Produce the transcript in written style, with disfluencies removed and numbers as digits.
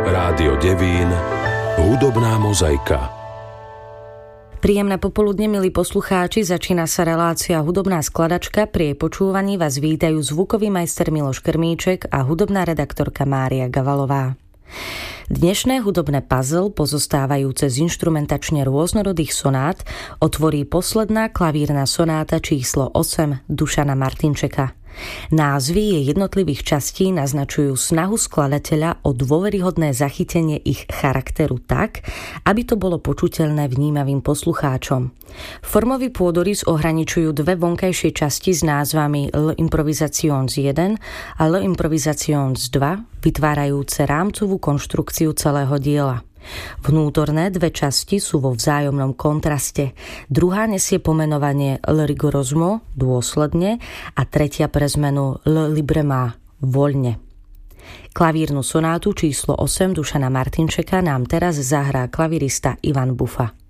Rádio Devín, hudobná mozaika. Príjemné popoludne, milí poslucháči, začína sa relácia Hudobná skladačka. Pri jej počúvaní vás vítajú zvukový majster Miloš Krmíček a hudobná redaktorka Mária Gavalová. Dnešné hudobné puzzle, pozostávajúce z inštrumentačne rôznorodých sonát, otvorí posledná klavírna sonáta číslo 8 Dušana Martinčeka. Názvy jej jednotlivých častí naznačujú snahu skladateľa o dôveryhodné zachytenie ich charakteru tak, aby to bolo počuteľné vnímavým poslucháčom. Formový pôdorys ohraničujú dve vonkajšie časti s názvami L'Improvisations 1 a L'Improvisations 2, vytvárajúce rámcovú konštrukciu celého diela. Vnútorné dve časti sú vo vzájomnom kontraste. Druhá nesie pomenovanie Le rigorosmo, dôsledne, a tretia pre zmenu Le librement, voľne. Klavírnu sonátu číslo 8 Dušana Martinčeka nám teraz zahrá klavirista Ivan Bufa.